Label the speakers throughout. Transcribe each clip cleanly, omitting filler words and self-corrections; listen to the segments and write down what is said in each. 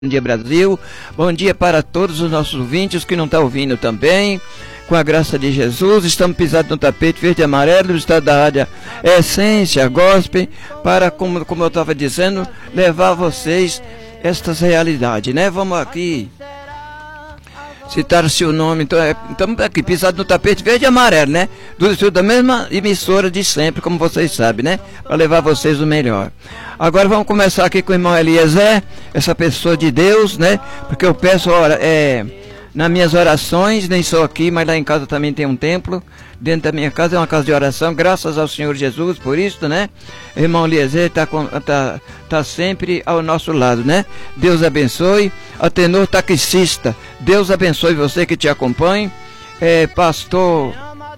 Speaker 1: Bom dia, Brasil. Bom dia para todos os nossos ouvintes que não estão ouvindo também. Com a graça de Jesus, estamos pisados no tapete verde e amarelo do estado da rádio Essência Gospel para, como eu estava dizendo, levar a vocês estas realidades, né? Vamos aqui citar seu nome. Então, estamos aqui pisados no tapete verde e amarelo, né? Da mesma emissora de sempre, como vocês sabem, né? Para levar vocês o melhor. Agora vamos começar aqui com o irmão Eliezer, essa pessoa de Deus, né? Porque eu peço, nas minhas orações, nem só aqui, mas lá em casa também tem um templo. Dentro da minha casa é uma casa de oração, graças ao Senhor Jesus por isso, né? O irmão Eliezer tá sempre ao nosso lado, né? Deus abençoe. Atenor taxista, Deus abençoe você que te acompanha. Pastor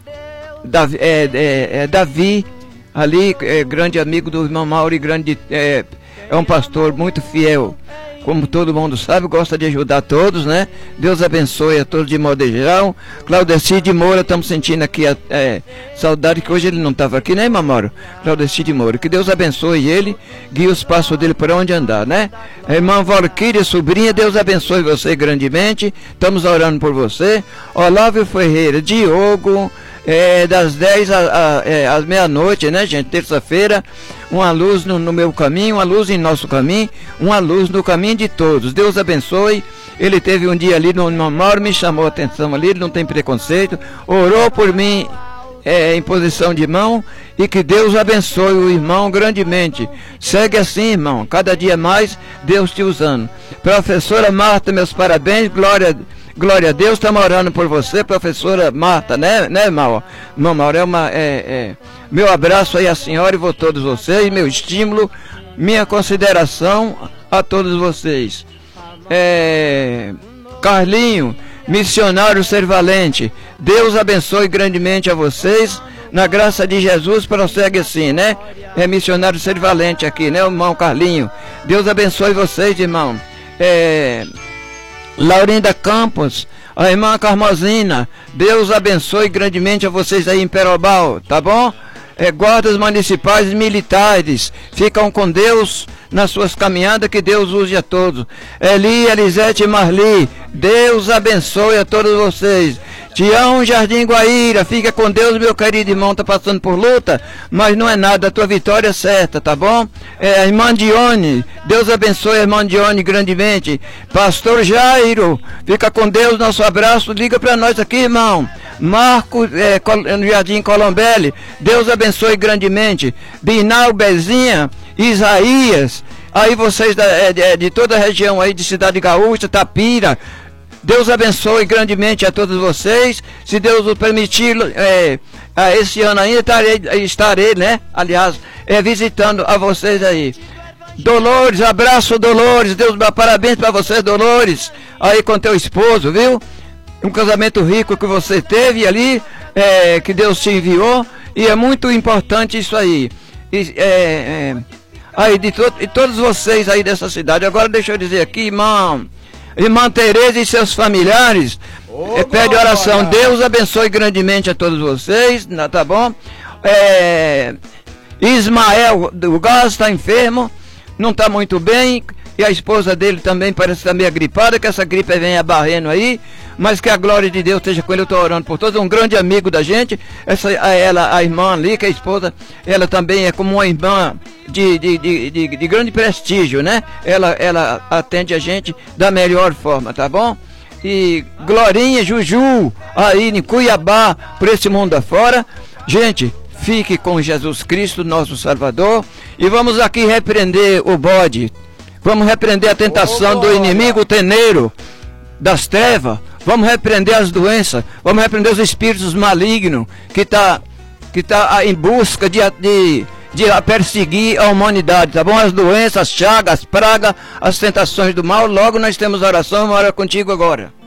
Speaker 1: Davi, ali, grande amigo do irmão Mauro, é um pastor muito fiel. Como todo mundo sabe, gosta de ajudar todos, né? Deus abençoe a todos de modo geral. Claudeci de Moura, estamos sentindo aqui saudade, que hoje ele não estava aqui, né, irmão Mauro? Claudeci de Moura, que Deus abençoe ele, guie os passos dele por onde andar, né? Irmã Valquíria, sobrinha, Deus abençoe você grandemente, estamos orando por você. Olávio Ferreira, Diogo, das 10 às meia-noite, né, gente? Terça-feira, uma luz no meu caminho, uma luz em nosso caminho, uma luz no caminho de todos. Deus abençoe. Ele teve um dia ali no Mauro, me chamou a atenção ali, ele não tem preconceito, orou por mim em posição de mão, e que Deus abençoe o irmão grandemente. Segue assim, irmão, cada dia mais Deus te usando. Professora Marta, meus parabéns, glória a Deus, estamos orando por você, professora Marta, né, irmão? Irmão Mauro, meu abraço aí à senhora e a todos vocês, meu estímulo, minha consideração a todos vocês. Carlinho, missionário Servalente, Deus abençoe grandemente a vocês, na graça de Jesus, prossegue assim, né? Missionário Servalente aqui, né, o irmão Carlinho, Deus abençoe vocês, irmão. Laurinda Campos, a irmã Carmosina, Deus abençoe grandemente a vocês aí em Perobal, tá bom? Guardas municipais e militares, ficam com Deus nas suas caminhadas, que Deus use a todos. Eli, Elisete e Marli, Deus abençoe a todos vocês. Tião, Jardim Guaíra, fica com Deus, meu querido irmão, tá passando por luta, mas não é nada, a tua vitória é certa, tá bom? A irmã Dione, Deus abençoe a irmã Dione grandemente. Pastor Jairo, fica com Deus, nosso abraço, liga para nós aqui, irmão. Marco, no Jardim Colombelli, Deus abençoe grandemente. Binal, Bezinha, Isaías, aí vocês de toda a região aí de Cidade Gaúcha, Tapira, Deus abençoe grandemente a todos vocês. Se Deus o permitir, esse ano ainda estarei, né? Aliás, visitando a vocês aí. Dolores, abraço Dolores, Deus dá parabéns para você, Dolores, aí com teu esposo, viu? Um casamento rico que você teve ali, que Deus te enviou, e é muito importante isso aí. Aí de todos vocês aí dessa cidade. Agora deixa eu dizer aqui, irmã Tereza e seus familiares, pede oração. Deus abençoe grandemente a todos vocês, tá bom? Ismael, o Gás está enfermo, não está muito bem, e a esposa dele também parece estar meio gripada, que essa gripe vem abarrendo aí, mas que a glória de Deus esteja com ele. Eu estou orando por todos, um grande amigo da gente, a irmã ali, que é a esposa, ela também é como uma irmã de grande prestígio, né? Ela atende a gente da melhor forma, tá bom? E Glorinha, Juju, aí em Cuiabá, por esse mundo afora. Gente, fique com Jesus Cristo, nosso Salvador, e vamos aqui repreender o bode. Vamos repreender a tentação do inimigo teneiro das trevas. Vamos repreender as doenças. Vamos repreender os espíritos malignos que tá em busca de perseguir a humanidade, tá bom? As doenças, as chagas, as pragas, as tentações do mal. Logo nós temos oração, uma hora contigo agora.